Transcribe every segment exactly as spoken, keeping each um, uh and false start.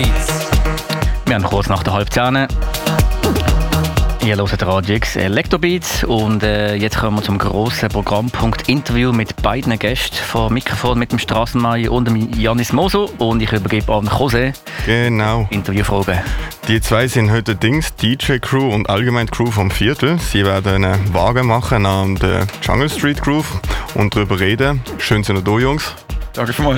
Wir haben kurz nach der halb zehn. Ihr hört Radio X Elektrobeats und äh, jetzt kommen wir zum grossen Programmpunkt Interview mit beiden Gästen vom Mikrofon, mit dem Strassenmai und dem Janis Moser, und ich übergebe an José. Genau. Interviewfragen. Die zwei sind heute Dings, D J-Crew und allgemein Crew vom Viertel. Sie werden einen Wagen machen an der Jungle Street Groove und darüber reden. Schön sind ihr da, Jungs. Danke schon mal.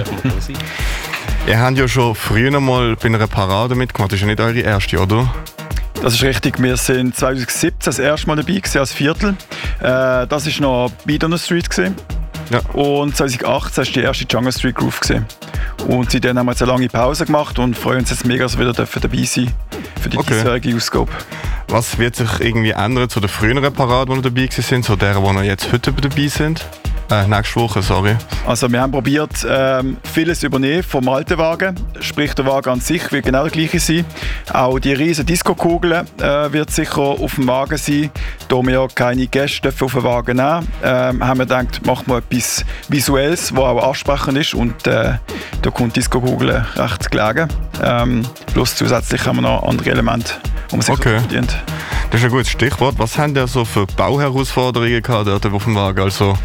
Ihr habt ja schon früher mal bei einer Parade mitgemacht. Das ist ja nicht eure erste, oder? Das ist richtig. Wir sind zwanzig siebzehn das erste Mal dabei gewesen, als Viertel. Äh, das war noch Beat on the Street gewesen. Ja. Und zwanzig achtzehn war die erste Jungle Street Groove gewesen. Und seitdem haben wir jetzt eine lange Pause gemacht und freuen uns jetzt mega, dass wir wieder dabei sein dürfen für die Okay. diesjährige Ausgabe. Was wird sich irgendwie ändern zu der früheren Parade, wo ihr dabei sind, zu der, wo ihr jetzt heute dabei sind? Äh, nächste Woche, sorry. Also wir haben probiert, ähm, vieles übernehmen vom alten Wagen. Sprich, der Wagen an sich wird genau der gleiche sein. Auch die riesen Disco-Kugel äh, wird sicher auf dem Wagen sein. Da wir ja keine Gäste dürfen auf den Wagen nehmen, ähm, haben wir gedacht, machen wir etwas Visuelles, das auch ansprechend ist. Und äh, da kommt die Disco-Kugel recht gelegen. Ähm, plus zusätzlich haben wir noch andere Elemente, die man sicher Okay. verdient. Das ist ein gutes Stichwort. Was habt ihr so für Bauherausforderungen gehabt dort auf dem Wagen? Also,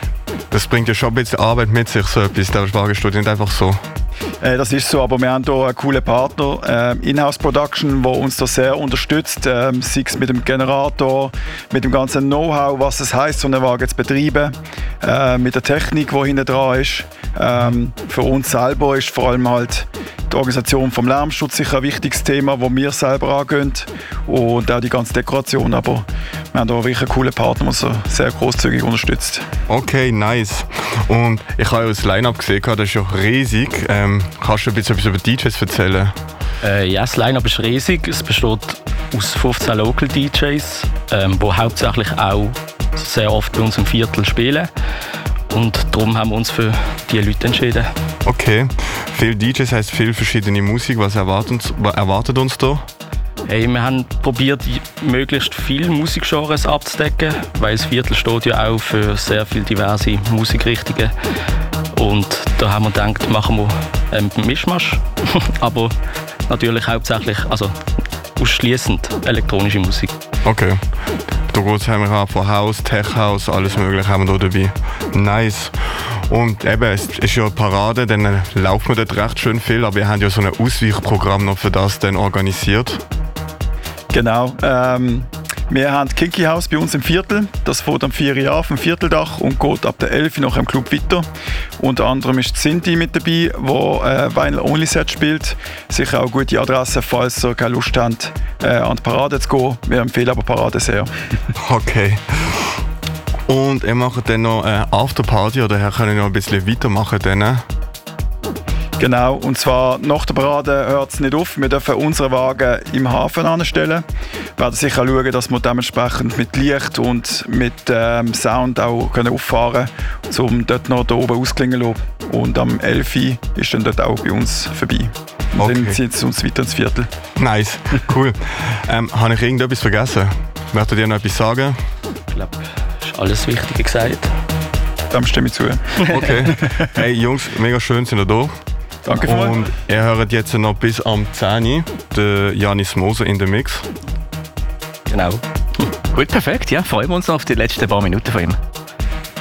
das bringt ja schon ein bisschen Arbeit mit sich, so etwas. Der Wagen steht nicht einfach so. Äh, das ist so, aber wir haben hier einen coolen Partner, äh, Inhouse Production, der uns da sehr unterstützt, äh, sei es mit dem Generator, mit dem ganzen Know-how, was es heisst, so einen Wagen zu betreiben, äh, mit der Technik, die hinten dran ist. Ähm, für uns selber ist vor allem halt die Organisation vom Lärmschutz sicher ein wichtiges Thema, das wir selber angehen, und auch die ganze Dekoration. Aber wir haben hier wirklich einen coolen Partner, der uns sehr großzügig unterstützt. Okay, nice. Und ich habe ja das Line-Up gesehen, das ist ja riesig. Ähm, kannst du ein bisschen etwas über D Js erzählen? Äh, ja, das Line-Up ist riesig. Es besteht aus fünfzehn Local D Js, ähm, die hauptsächlich auch sehr oft bei uns im Viertel spielen. Und darum haben wir uns für diese Leute entschieden. Okay. Viele D Js heisst viel verschiedene Musik. Was erwartet, was erwartet uns da? Hey, wir haben probiert, möglichst viele Musikgenres abzudecken, weil das Viertel steht ja auch für sehr viele diverse Musikrichtungen. Und da haben wir gedacht, machen wir einen Mischmasch, aber natürlich hauptsächlich, also ausschließend elektronische Musik. Okay. Da geht haben wir von House, Tech House, alles mögliche haben wir da dabei. Nice. Und eben, es ist ja eine Parade, dann laufen wir dort recht schön viel, aber wir haben ja so ein Ausweichprogramm noch für das dann organisiert. Genau. Ähm, wir haben Kinky House bei uns im Viertel. Das fängt am vier Uhr auf dem Vierteldach und geht ab der elf Uhr noch im Club weiter. Unter anderem ist Cindy mit dabei, die äh, Vinyl-Only-Set spielt. Sicher auch eine gute Adresse, falls ihr keine Lust habt, äh, an die Parade zu gehen. Wir empfehlen aber Parade sehr. Okay. Und ihr macht dann noch eine Afterparty, oder können wir noch ein bisschen weitermachen dann? Genau, und zwar nach der Parade hört es nicht auf. Wir dürfen unseren Wagen im Hafen anstellen. Wir werden sicher schauen, dass wir dementsprechend mit Licht und mit ähm, Sound auch können auffahren können, um dort noch da oben ausklingen zu lassen. Und am elf Uhr ist dann dort auch bei uns vorbei. Und Okay. dann zieht es uns weiter ins Viertel. Nice, cool. ähm, habe ich irgendetwas vergessen? Möchtet ihr noch etwas sagen? Ich glaube, ist alles Wichtige gesagt. Dem stimme ich zu. Okay. Hey Jungs, mega schön sind ihr da. Danke vielmals. Und ihr hört jetzt noch bis am zehn Uhr den Janis Moser in den Mix. Genau. Gut, perfekt. Ja, freuen wir uns noch auf die letzten paar Minuten von ihm.